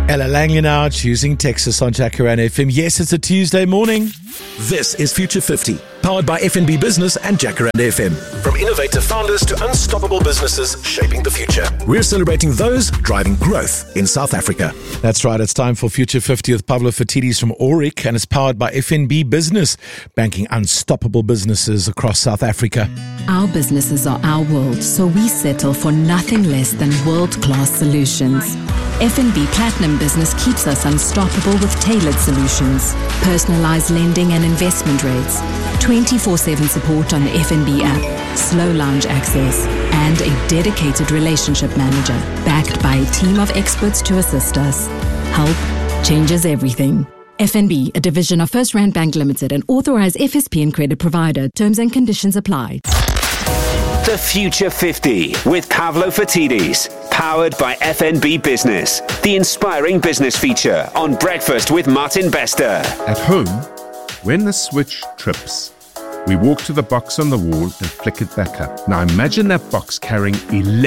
Ella Langley now choosing Texas on Jacaranda FM. Yes, it's a Tuesday morning. This is Future 50, powered by FNB Business and Jacaranda FM. From innovative founders to unstoppable businesses shaping the future. We're celebrating those driving growth in South Africa. That's right, it's time for Future 50 with Pavlo Fatidis from Auric, and it's powered by FNB Business, banking unstoppable businesses across South Africa. Our businesses are our world, so we settle for nothing less than world-class solutions. FNB Platinum Business keeps us unstoppable with tailored solutions, personalized lending and investment rates, 24/7 support on the FNB app, slow lounge access, and a dedicated relationship manager backed by a team of experts to assist us. Help changes everything. FNB, a division of First Rand Bank Limited, an authorized FSP and credit provider. Terms and conditions apply. The Future 50 with Pavlo Fatidis, powered by FNB Business, the inspiring business feature on Breakfast with Martin Bester. At home, when the switch trips, we walk to the box on the wall and flick it back up. Now imagine that box carrying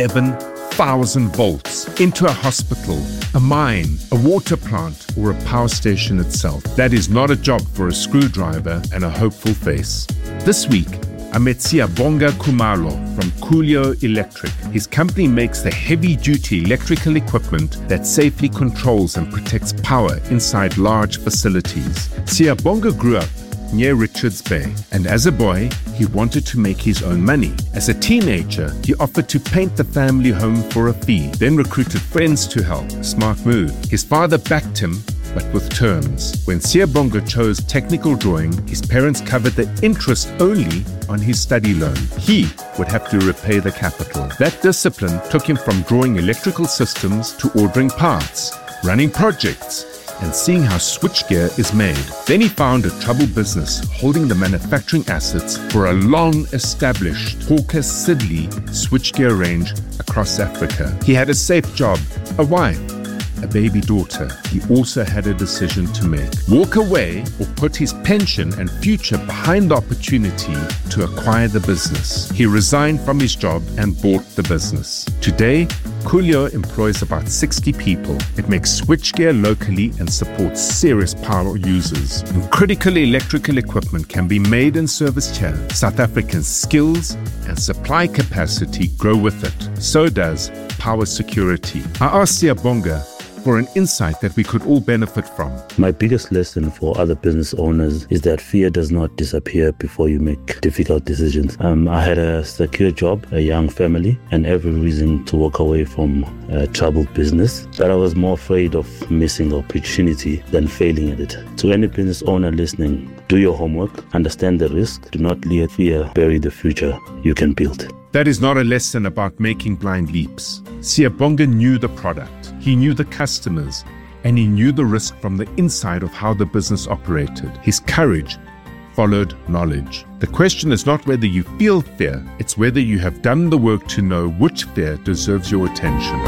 11,000 volts into a hospital, a mine, a water plant, or a power station itself. That is not a job for a screwdriver and a hopeful face. This week, I met Siyabonga Khumalo from Coolio Electric. His company makes the heavy-duty electrical equipment that safely controls and protects power inside large facilities. Siyabonga grew up near Richards Bay, and as a boy, he wanted to make his own money. As a teenager, he offered to paint the family home for a fee, then recruited friends to help. Smart move. His father backed him, but with terms. When Siyabonga chose technical drawing, his parents covered the interest only on his study loan. He would have to repay the capital. That discipline took him from drawing electrical systems to ordering parts, running projects, and seeing how switchgear is made. Then he found a troubled business holding the manufacturing assets for a long-established Hawker Siddeley switchgear range across Africa. He had a safe job, a wife, a baby daughter. He also had a decision to make. Walk away or put his pension and future behind the opportunity to acquire the business. He resigned from his job and bought the business. Today, Coolio employs about 60 people. It makes switchgear locally and supports serious power users. And critical electrical equipment can be made and serviced here. South Africa's skills and supply capacity grow with it. So does power security. I asked Siyabonga for an insight that we could all benefit from. My biggest lesson for other business owners is that fear does not disappear before you make difficult decisions. I had a secure job, a young family, and every reason to walk away from a troubled business, but I was more afraid of missing the opportunity than failing at it. To any business owner listening, do your homework, understand the risk, do not let fear bury the future you can build. That is not a lesson about making blind leaps. Siyabonga knew the product, he knew the customers, and he knew the risk from the inside of how the business operated. His courage followed knowledge. The question is not whether you feel fear, it's whether you have done the work to know which fear deserves your attention.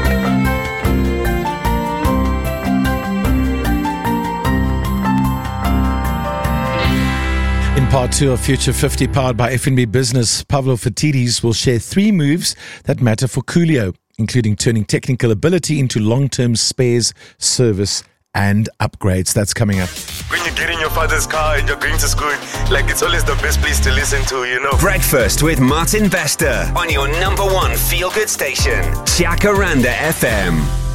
In part 2 of Future 50, powered by FNB Business, Pavlo Fatidis will share 3 moves that matter for Coolio, including turning technical ability into long-term spares, service, and upgrades. That's coming up. When you get in your father's car and you're going to school, like it's always the best place to listen to, you know. Breakfast with Martin Bester on your number 1 feel-good station, Jacaranda FM.